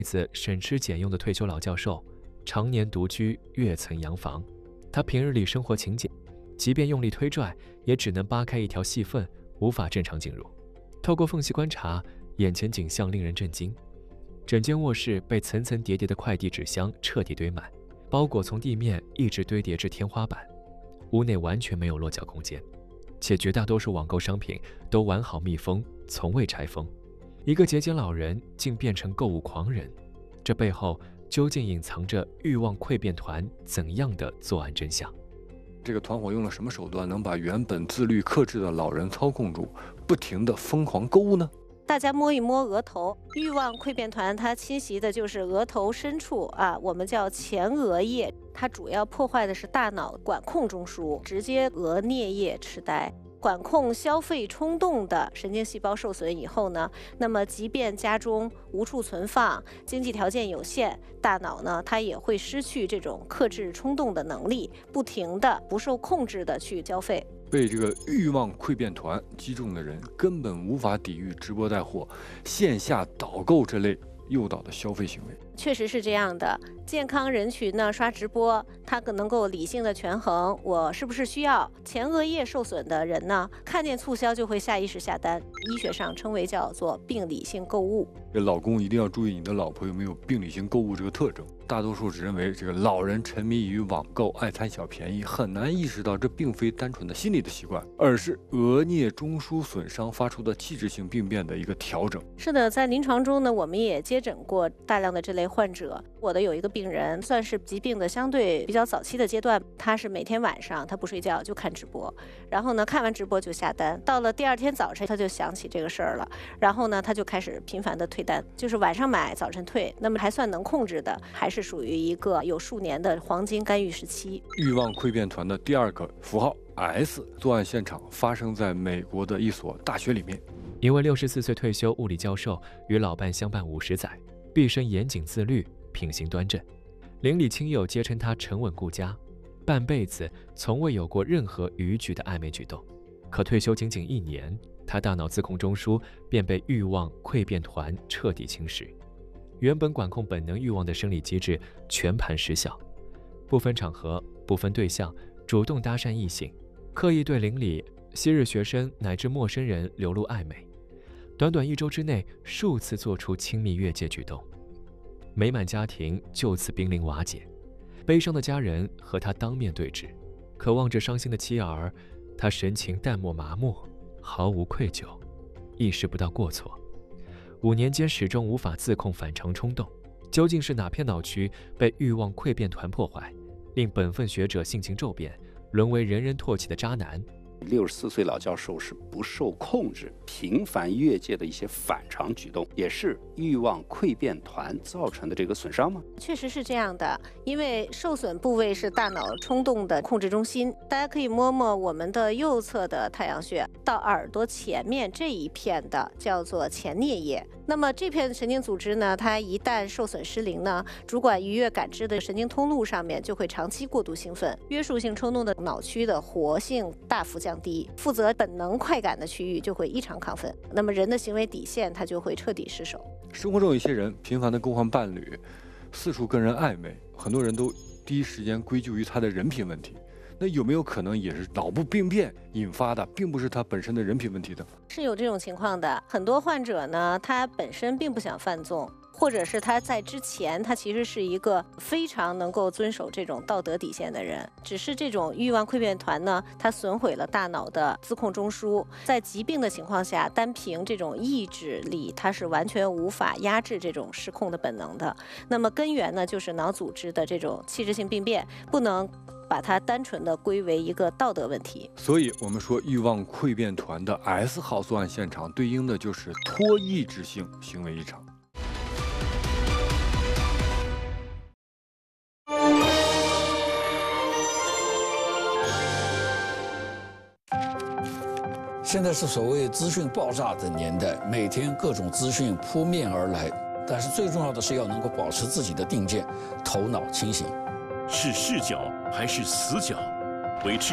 子省吃俭用的退休老教授，常年独居跃层洋房。他平日里生活勤俭，即便用力推拽，也只能扒开一条细缝，无法正常进入。透过缝隙观察，眼前景象令人震惊。整间卧室被层层叠叠的快递纸箱彻底堆满，包裹从地面一直堆叠至天花板，屋内完全没有落脚空间，且绝大多数网购商品都完好密封，从未拆封。一个节俭老人竟变成购物狂人，这背后究竟隐藏着欲望溃变团怎样的作案真相？ 这个团伙用了什么手段，能把原本自律克制的老人操控住，不停地疯狂购物呢？ 大家摸一摸额头，欲望溃变团它侵袭的就是额头深处啊，我们叫前额叶，它主要破坏的是大脑管控中枢，直接额颞叶痴呆。管控消费冲动的神经细胞受损以后呢，那么即便家中无处存放，经济条件有限，大脑呢它也会失去这种克制冲动的能力，不停的不受控制的去消费。 被这个欲望溃变团击中的人根本无法抵御直播带货、线下导购这类诱导的消费行为。 确实是这样的，健康人群呢刷直播，他可能够理性的权衡我是不是需要。前额叶受损的人呢，看见促销就会下意识下单，医学上称为叫做病理性购物。 这老公一定要注意你的老婆有没有病理性购物这个特征。大多数只认为这个老人沉迷于网购，爱贪小便宜，很难意识到这并非单纯的心理的习惯，而是额颞中枢损伤发出的器质性病变的一个调整。 是的，在临床中呢，我们也接诊过大量的这类患者。我的有一个病人，算是疾病的相对比较早期的阶段，他是每天晚上他不睡觉就看直播，然后呢看完直播就下单，到了第二天早晨他就想起这个事儿了，然后呢他就开始频繁的退单，就是晚上买早晨退，那么还算能控制的，还是属于一个有数年的黄金干预时期。 欲望溃变团的第二个符号 S 作案现场发生在美国的一所大学里面。 一位64岁退休物理教授与老伴相伴50载，毕生严谨自律，品行端正，邻里亲友皆称他沉稳顾家，半辈子从未有过任何逾矩的暧昧举动。可退休仅仅1年，他大脑自控中枢便被欲望溃变团彻底侵蚀，原本管控本能欲望的生理机制全盘失效，不分场合、不分对象，主动搭讪异性，刻意对邻里、昔日学生乃至陌生人流露暧昧，短短1周之内数次做出亲密越界举动。美满家庭就此濒临瓦解，悲伤的家人和他当面对质，可望着伤心的妻儿，他神情淡漠麻木，毫无愧疚，意识不到过错。5年间始终无法自控反常冲动，究竟是哪片脑区被欲望溃变团破坏，令本分学者性情骤变，沦为人人唾弃的渣男 ？64岁老教授是不受控制、频繁越界的一些反常举动，也是欲望溃变团造成的这个损伤吗？ 确实是这样的，因为受损部位是大脑冲动的控制中心。大家可以摸摸我们的右侧的太阳穴到耳朵前面这一片的叫做前颞叶。那么这片神经组织呢，它一旦受损失灵呢，主管愉悦感知的神经通路上面就会长期过度兴奋，约束性冲动的脑区的活性大幅降低，负责本能快感的区域就会异常亢奋，那么人的行为底线它就会彻底失守。 生活中有一些人频繁的更换伴侣，四处跟人暧昧，很多人都第一时间归咎于他的人品问题。那有没有可能也是脑部病变引发的，并不是他本身的人品问题的？ 是有这种情况的。很多患者呢，他本身并不想犯纵，或者是他在之前他其实是一个非常能够遵守这种道德底线的人，只是这种欲望溃变团呢，它损毁了大脑的自控中枢，在疾病的情况下，单凭这种意志力，它是完全无法压制这种失控的本能的。那么根源呢，就是脑组织的这种器质性病变，不能把它单纯的归为一个道德问题。 所以我们说欲望溃变团的 S 号作案现场对应的就是脱意志性行为异常。 现在是所谓资讯爆炸的年代，每天各种资讯扑面而来，但是最重要的是要能够保持自己的定见，头脑清醒。 是视角还是死角？维持